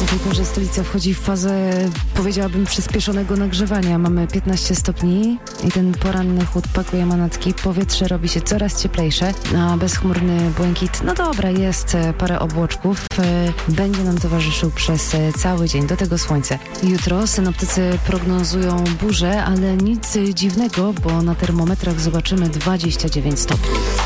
tej porze stolica wchodzi w fazę, powiedziałabym, przyspieszonego nagrzewania. Mamy 15 stopni i ten poranny chłód pakuje manatki. Powietrze robi się coraz cieplejsze, a bezchmurny błękit, no dobra, jest parę obłoczków. Będzie nam towarzyszył przez cały dzień. Do tego słońce. Jutro synoptycy prognozują burzę, ale nic dziwnego, bo na termometrach zobaczymy 29 stopni.